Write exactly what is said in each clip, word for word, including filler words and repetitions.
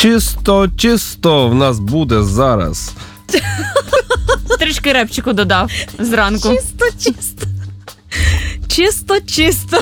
Чисто, чисто в нас буде зараз. Трішки репчику додав зранку. Чисто, чисто. Чисто, чисто.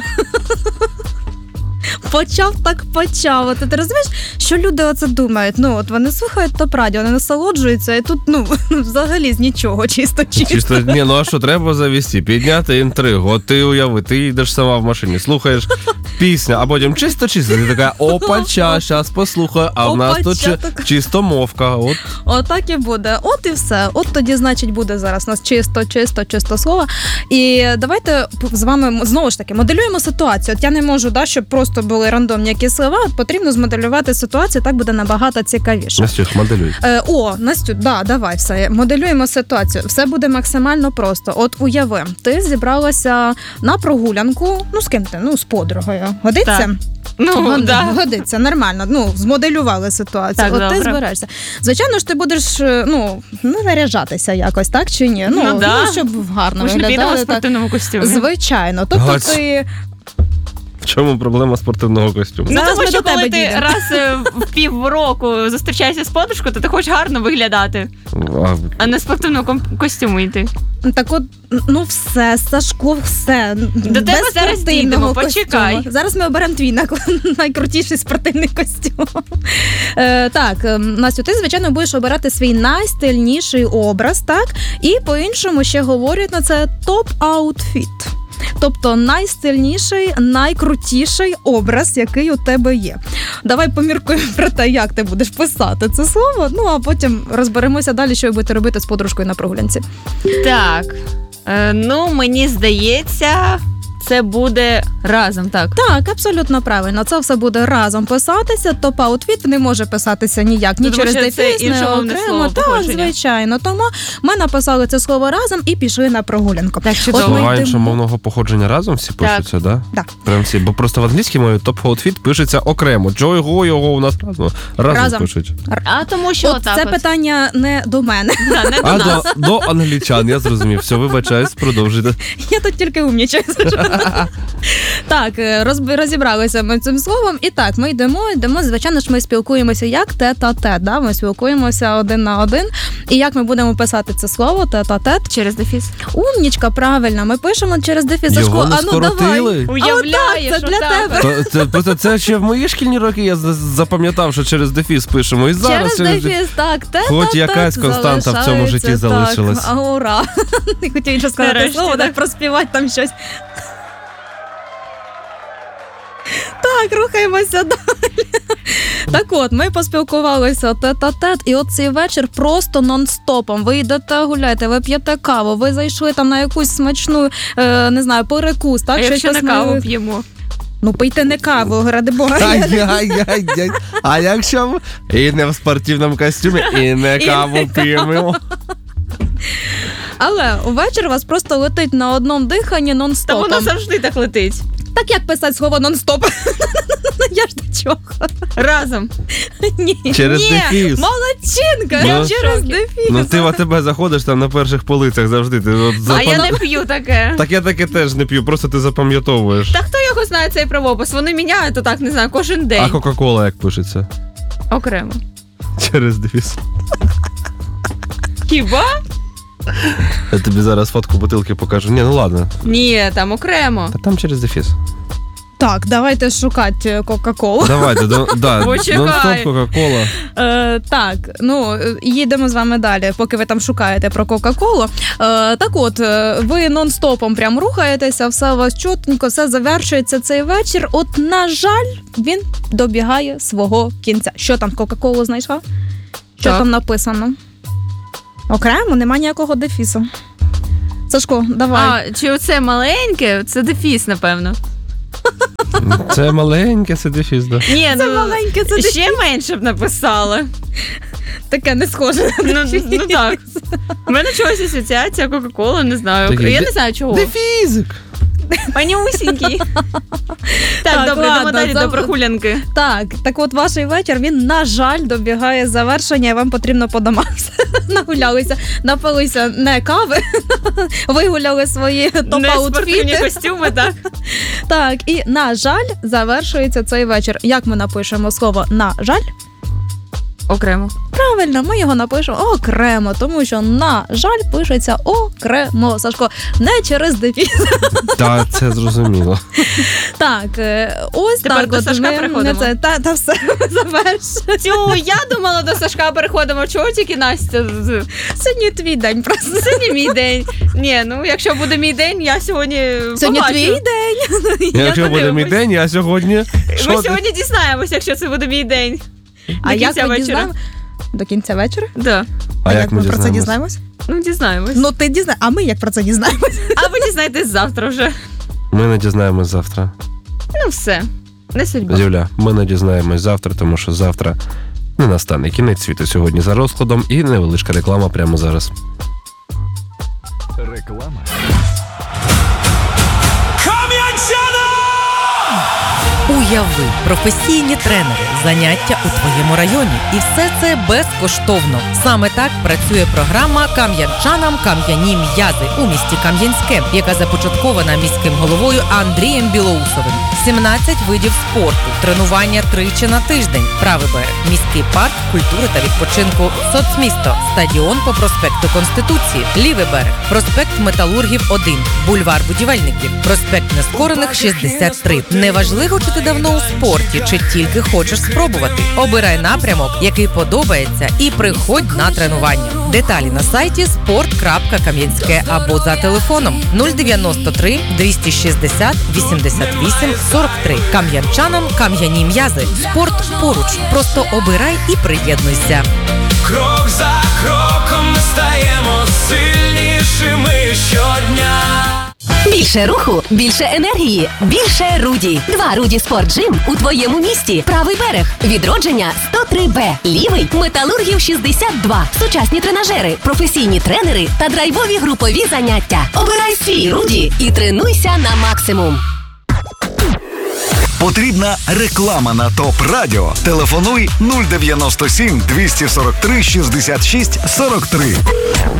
Почав так почав. Ти, ти розумієш, що люди оце думають? Ну, от вони слухають топ-радіо, вони насолоджуються, і тут, ну, взагалі з нічого, чисто, чисто. Чисто, ні, ну а що, треба завести, підняти інтригу. От ти уяви, ти йдеш сама в машині, слухаєш пісню, а потім чисто-чисто, ти така, опача, щас послухаю, а в нас тут чи, чисто мовка. От. Отак і буде. От і все. От тоді, значить, буде зараз у нас чисто, чисто, чисто слово. І давайте з вами, знову ж таки, моделюємо ситуацію. От я не можу, да, щоб просто були рандомні якісь слова, потрібно змоделювати ситуацію, так буде набагато цікавіше. Настюх, моделюй. Е, о, Настю, да, давай, все, моделюємо ситуацію. Все буде максимально просто. От уяви, ти зібралася на прогулянку, ну з ким ти? Ну, з подругою. Годиться? Так. Ну, Год, да. Годиться, нормально. Ну, змоделювали ситуацію. Так, от добре. ти збираєшся. Звичайно ж, ти будеш, ну, не наряжатися якось, так чи ні? Ну, Ну, да. ну щоб гарно Ми ж не підемо виглядали. в спортивному костюмі. Звичайно. Тобто Гаць. ти... В чому проблема спортивного костюму? Ну, Зараз тому ми що до тебе коли ти дійдемо. раз е, в півроку зустрічаєшся з подружкою, то ти хочеш гарно виглядати, А, а не в спортивному ком- костюму йти. Так от, ну все, Сашко, все. До тебе зараз дійдемо, почекай. Костюму. Зараз ми оберемо твій най- найкрутіший спортивний костюм. Е, так, е, Настю, ти, звичайно, будеш обирати свій найстильніший образ, так? І по-іншому ще говорять на це топ-аутфіт. Тобто найстильніший, найкрутіший образ, який у тебе є. Давай поміркуємо про те, як ти будеш писати це слово, ну а потім розберемося далі, що ви будете робити з подружкою на прогулянці. Так, е, ну мені здається, це буде разом, так. Так, абсолютно правильно. Це все буде разом писатися. Топ-аутфіт не може писатися ніяк, ні Тому через що це дефіс, не іншомовне окремо. слово, Так, походження. звичайно. Тому ми написали це слово разом і пішли на прогулянку. Так, От чудово. ми слова йдемо- іншомовного походження разом всі Так. пишуться, да? Так. Прям всі, бо просто в англійській мові топ-аутфіт пишеться окремо. Джо його, його у нас разом, разом, Разом. пишуть. А тому що От отак це от. питання не до мене. Да, не до А нас. до, до англічан, я зрозумів. Все, вибачаюсь, продовжуйте. Я тут тільки умнічаю. Так, розб- розібралися ми цим словом. І так, ми йдемо, йдемо, звичайно ж, ми спілкуємося як тет-а-тет, да? Ми спілкуємося один на один. І як ми будемо писати це слово тет-а-тет? Через дефіс. Умнічка, правильно, ми пишемо через дефіс. Його Сашко, не а ну давай. скоротили. Уявляєш, це для отак тебе. от. То, це, просто це ще в мої шкільні роки я за- запам'ятав, що через дефіс пишемо. І зараз Через дефіс, так, тет-а-тет Хоч якась константа в цьому житті залишається, залишилась. Так, а, ура. Не хотів інше сказати Нарешті, слово, да. так проспівати там щось. Так, рухаємося далі. Так от, ми поспілкувалися тет-а-тет, і от цей вечір просто нон-стопом. Ви йдете гуляєте, ви п'єте каву, ви зайшли там на якусь смачну, е, не знаю, перекус, так? А щось якщо не посміли. каву п'ємо? Ну, пийте не каву, ради Бога. Ай-яй-яй-яй. А якщо ми і не в спортивному костюмі, і не І каву не п'ємо. Але увечір вас просто летить на одному диханні Та нон-стопом. воно завжди так летить. Так як писати слово нон-стоп? Я ж до чого? Разом. Ні. Через Ні. дефіс. Молодчинка, Ну. через Шокі. дефіс. Ну ти в АТБ заходиш там на перших полицях завжди. Ти от А запам... я не п'ю таке. Так я таке теж не п'ю, просто ти запам'ятовуєш. Та хто його знає цей правопис? Вони міняють, то так, не знаю, кожен А день. Кока-Кола як пишеться? Окремо. Через дефіс. Хіба? Я тобі зараз фотку бутилки покажу. Ні, ну ладно. Ні, там окремо. Та там через дефіс. Так, давайте шукати Кока-Колу. Давайте, до, да, Почекай. нон-стоп Кока-Кола. Е, так, ну, е, їдемо з вами далі, поки ви там шукаєте про Кока-Колу. Е, так от, е, ви нон-стопом прям рухаєтеся, все у вас чутненько, все завершується цей вечір. От, на жаль, він добігає свого кінця. Що там, Кока-Колу знайшла? Що Так. там написано? Окремо, нема ніякого дефісу. Сашко, давай. А, чи оце маленьке? Це дефіс, напевно. Це маленьке, це дефіс, да. Ні, Це ну, маленьке, це дефіс. ще менше б написали. Таке не схоже. на Ну, дефіс. ну так. У мене чогось асоціація Кока-Кола, не знаю. Такий Я де- не знаю чого. Дефізик. Манюсінький. Так, Так, добре, ладно, йдемо далі зав- до прогулянки. Так, так от ваш вечір, він, на жаль, добігає завершення, і вам потрібно по домах нагулялися, напилися не кави, вигуляли свої Не спортивні топ-аутфіти. костюми, так? Так, і, на жаль, завершується цей вечір. Як ми напишемо слово «на жаль»? Окремо. Правильно, ми його напишемо окремо, тому що, на жаль, пишеться окремо. Сашко, не через дефіс. Так, це зрозуміло. Так, е, ось Тепер так. до от Сашка ми- переходимо. Це, та, та все, завершили. Тю, я думала, до Сашка переходимо. Чого тільки Настя? з- Сьогодні твій день просто. Сьогодні мій день. Ні, ну якщо буде мій день, я сьогодні Сьогодні побачу. твій день. Якщо буде мій подивимось. день, я сьогодні. Ми Що ти? сьогодні дізнаємося, якщо це буде мій день. А До як кінця ми вечора. дізнаємо? До кінця вечора? Да. А як ми про це дізнаємось? дізнаємось? Ну, дізнаємось. Ну, ти дізнаєш, а ми як про це дізнаємось? А ви дізнаєтесь завтра вже. Ми не дізнаємось завтра. Ну все. Не судьба. Юля, ми не дізнаємось завтра, тому що завтра не настане кінець світу сьогодні за розкладом і невеличка реклама прямо зараз. Реклама. Уяви, професійні тренери, заняття у твоєму районі. І все це безкоштовно. Саме так працює програма «Кам'янчанам кам'яні м'язи» у місті Кам'янське, яка започаткована міським головою Андрієм Білоусовим. сімнадцять видів спорту, тренування тричі на тиждень, правий берег, міський парк культури та відпочинку, соцмісто, стадіон по проспекту Конституції, лівий берег, проспект Металургів один, бульвар будівельників, проспект Нескорених шістдесят три. Неважливо, чи ти давно у спорті, чи тільки хочеш спробувати. Обирай напрямок, який подобається, і приходь на тренування. Деталі на сайті спорт крапка кам'янське або за телефоном нуль дев'яносто три двісті шістдесят вісімдесят вісім сорок три. Кам'янчанам кам'яні м'язи. Спорт поруч. Просто обирай і приєднуйся. Крок за кроком ми стаємо сильнішими щодня. Більше руху, більше енергії, більше Руді. Два Руді Спорт Джим у твоєму місті. Правий берег. Відродження сто три Б. Лівий. Металургів шістдесят два. Сучасні тренажери, професійні тренери та драйвові групові заняття. Обирай свій Руді і тренуйся на максимум. Потрібна реклама на ТОП Радіо. Телефонуй нуль дев'яносто сім двісті сорок три шістдесят шість сорок три.